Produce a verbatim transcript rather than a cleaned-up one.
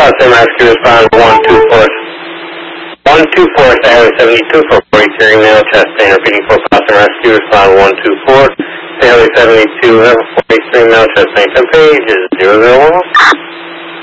Possum Rescue respond one two four. one two four to Highway seventy-two for forty, hearing now, chest pain. Repeating for Possum Rescue respond one two four to Highway seventy-two, forty, hearing now, chest pain. ten pages, zero zero one.